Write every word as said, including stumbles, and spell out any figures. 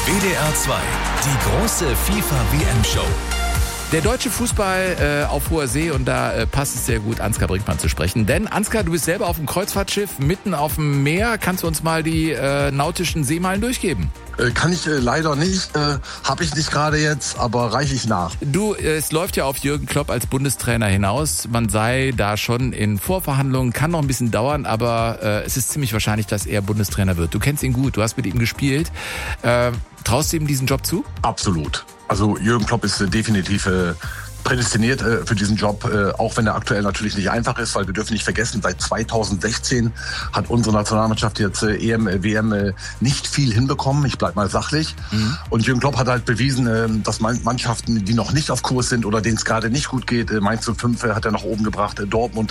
W D R zwei, die große FIFA-W M-Show. Der deutsche Fußball äh, auf hoher See, und da äh, passt es sehr gut, Ansgar Brinkmann zu sprechen. Denn Ansgar, du bist selber auf dem Kreuzfahrtschiff, mitten auf dem Meer. Kannst du uns mal die äh, nautischen Seemeilen durchgeben? Äh, kann ich äh, leider nicht, äh, habe ich nicht gerade jetzt, aber reiche ich nach. Du, äh, es läuft ja auf Jürgen Klopp als Bundestrainer hinaus. Man sei da schon in Vorverhandlungen, kann noch ein bisschen dauern, aber äh, es ist ziemlich wahrscheinlich, dass er Bundestrainer wird. Du kennst ihn gut, du hast mit ihm gespielt. Äh, traust du ihm diesen Job zu? Absolut. Also Jürgen Klopp ist äh, definitiv äh, prädestiniert äh, für diesen Job, äh, auch wenn er aktuell natürlich nicht einfach ist, weil wir dürfen nicht vergessen, seit zweitausendsechzehn hat unsere Nationalmannschaft jetzt äh, E M, äh, W M äh, nicht viel hinbekommen. Ich bleib mal sachlich. Mhm. Und Jürgen Klopp hat halt bewiesen, äh, dass Mannschaften, die noch nicht auf Kurs sind oder denen es gerade nicht gut geht, äh, Mainz null fünf äh, hat er nach oben gebracht, äh, Dortmund